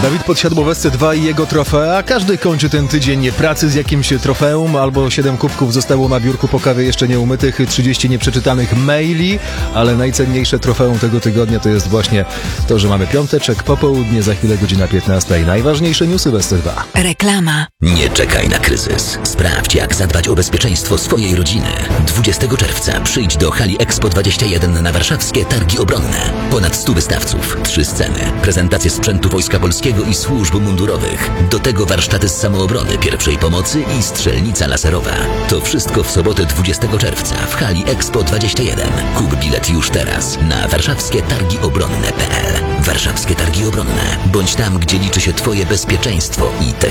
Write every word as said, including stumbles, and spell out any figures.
Dawid Podsiadło w S C dwa i jego trofea. Każdy kończy ten tydzień pracy z jakimś trofeum, albo siedem kubków zostało na biurku po kawie jeszcze nie umytych, trzydzieści nieprzeczytanych maili, ale najcenniejsze trofeum tego tygodnia to jest właśnie to, że mamy piąteczek, popołudnie, za chwilę godzina piętnasta i najważniejsze newsy w S C dwa. Reklama. Nie czekaj na kryzys. Sprawdź, jak zadbać o bezpieczeństwo swojej rodziny. dwudziestego czerwca przyjdź do hali Expo dwadzieścia jeden na warszawskie Targi Obronne. Ponad stu wystawców, trzy sceny, prezentacje sprzętu Wojska Polskiego i służb mundurowych. Do tego warsztaty z samoobrony, pierwszej pomocy i strzelnica laserowa. To wszystko w sobotę dwudziestego czerwca w hali Expo dwadzieścia jeden. Kup bilet już teraz na warszawskie targi obronne kropka p l. Warszawskie Targi Obronne. Bądź tam, gdzie liczy się Twoje bezpieczeństwo i technika.